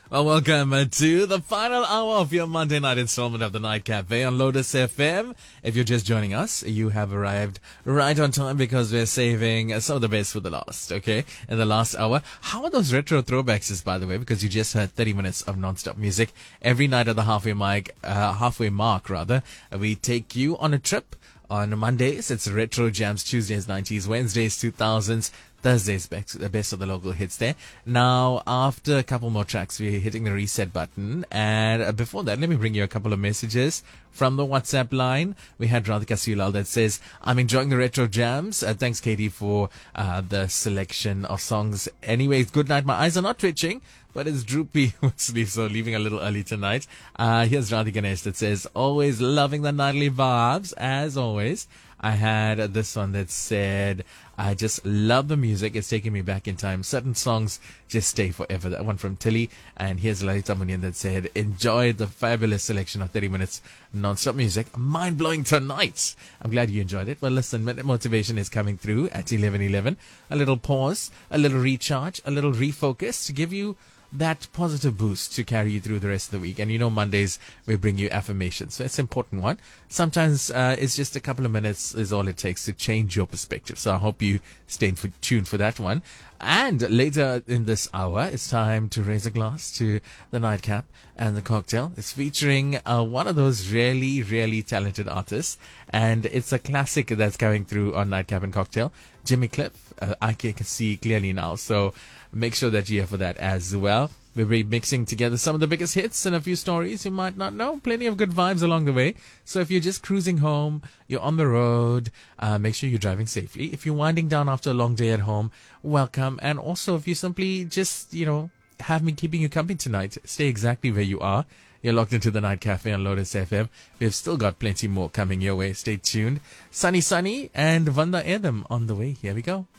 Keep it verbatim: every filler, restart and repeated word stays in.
Well, welcome uh, to the final hour of your Monday night installment of the Night Cafe on Lotus F M. If you're just joining us, you have arrived right on time because we're saving uh, some of the best for the last, okay? In the last hour. How are those retro throwbacks, by the way? Because you just heard thirty minutes of non-stop music. Every night at the halfway mic, uh, halfway mark, rather, uh, we take you on a trip. On Mondays, it's Retro Jams. Tuesdays, nineties. Wednesdays, two thousands. Thursdays, the best of the local hits there. Now, after a couple more tracks, we're hitting the reset button. And uh, before that, let me bring you a couple of messages from the WhatsApp line. We had Radhika Sulal that says, I'm enjoying the Retro Jams. Uh, thanks, Katie, for uh, the selection of songs. Anyways, good night. My eyes are not twitching, but it's droopy with sleep, so leaving a little early tonight. Uh, here's Radhi Ganesh that says, always loving the nightly vibes, as always. I had uh, this one that said, I just love the music. It's taking me back in time. Certain songs just stay forever. That one from Tilly. And here's Lalita Munian that said, enjoy the fabulous selection of thirty minutes non-stop music. Mind-blowing tonight. I'm glad you enjoyed it. Well, listen, Minute Motivation is coming through at eleven eleven. A little pause, a little recharge, a little refocus to give you that positive boost to carry you through the rest of the week. And you know, Mondays we bring you affirmations, so it's an important one. Sometimes uh, it's just a couple of minutes is all it takes to change your perspective. So I hope you stay for, tuned for that one. And later in this hour, it's time to raise a glass to the nightcap and the cocktail. It's featuring uh, one of those really, really talented artists, and it's a classic that's coming through on Nightcap and Cocktail. Jimmy Cliff, uh, I can see clearly now, so make sure that you're here for that as well. We'll be mixing together some of the biggest hits and a few stories you might not know. Plenty of good vibes along the way. So if you're just cruising home, you're on the road, uh, make sure you're driving safely. If you're winding down after a long day at home, welcome. And also if you simply just, you know, have me keeping you company tonight, stay exactly where you are. You're locked into the Night Cafe on Lotus F M. We've still got plenty more coming your way. Stay tuned. Sunny Sunny and Vanda Edam on the way. Here we go.